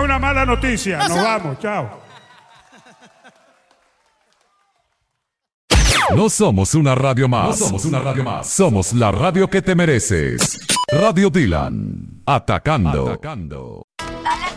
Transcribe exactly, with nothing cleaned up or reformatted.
una mala noticia. Nos vamos, chao. No somos una radio más. No somos una radio más. Somos la radio que te mereces. Radio Dylan. Atacando. Atacando.